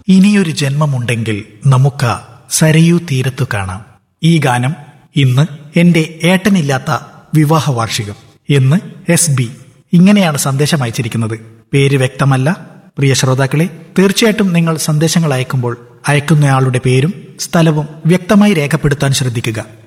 ഇനിയൊരു ജന്മമുണ്ടെങ്കിൽ നമുക്ക് സരയൂ തീരത്തു കാണാം. ഈ ഗാനം ഇന്ന് എന്റെ ഏട്ടനില്ലാത്ത വിവാഹ വാർഷികം എന്ന് SB ഇങ്ങനെയാണ് സന്ദേശം അയച്ചിരിക്കുന്നത്. പേര് വ്യക്തമല്ല. പ്രിയ ശ്രോതാക്കളെ, തീർച്ചയായിട്ടും നിങ്ങൾ സന്ദേശങ്ങൾ അയക്കുമ്പോൾ അയക്കുന്നയാളുടെ പേരും സ്ഥലവും വ്യക്തമായി രേഖപ്പെടുത്താൻ ശ്രദ്ധിക്കുക.